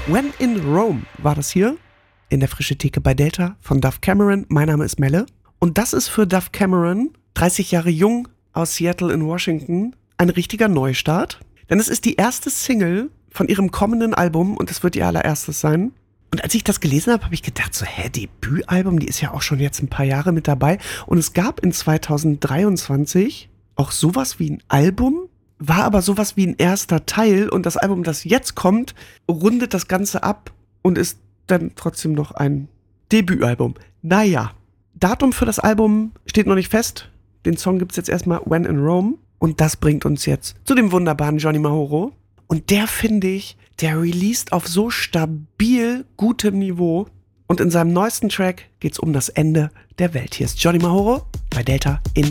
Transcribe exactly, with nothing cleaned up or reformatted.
When in Rome war das hier in der Frische Theke bei Delta von Duff Cameron. Mein Name ist Melle und das ist für Duff Cameron, dreißig Jahre jung aus Seattle in Washington, ein richtiger Neustart. Denn es ist die erste Single von ihrem kommenden Album und es wird ihr allererstes sein. Und als ich das gelesen habe, habe ich gedacht so, hä, Debütalbum, die ist ja auch schon jetzt ein paar Jahre mit dabei. Und es gab in zwanzig dreiundzwanzig auch sowas wie ein Album, war aber sowas wie ein erster Teil und das Album, das jetzt kommt, rundet das Ganze ab und ist dann trotzdem noch ein Debütalbum. Naja, Datum für das Album steht noch nicht fest. Den Song gibt's jetzt erstmal When in Rome und das bringt uns jetzt zu dem wunderbaren Johnny Mahoro. Und der, finde ich, der released auf so stabil gutem Niveau und in seinem neuesten Track geht's um das Ende der Welt. Hier ist Johnny Mahoro bei Delta in